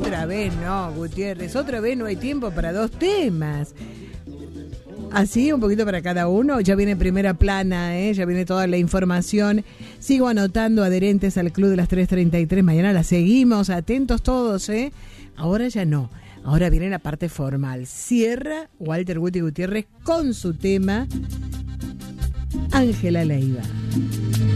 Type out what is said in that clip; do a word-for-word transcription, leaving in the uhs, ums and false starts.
otra vez no, Gutiérrez, otra vez no hay tiempo para dos temas. Así, un poquito para cada uno. Ya viene primera plana, ¿eh? Ya viene toda la información. Sigo anotando adherentes al Club de las tres treinta y tres. Mañana la seguimos, atentos todos, ¿eh? Ahora ya no. Ahora viene la parte formal. Cierra Walter Guti Gutiérrez con su tema Ángela Leiva.